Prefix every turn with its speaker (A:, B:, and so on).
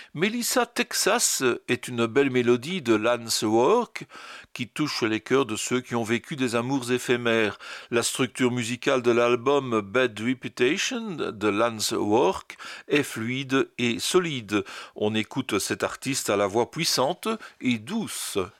A: Melissa Texas est une belle mélodie de Lance Work qui touche les cœurs de ceux qui ont vécu des amours éphémères. La structure musicale de l'album Bad Reputation de Lance Work est fluide et solide. On écoute cet artiste à la voix puissante et douce.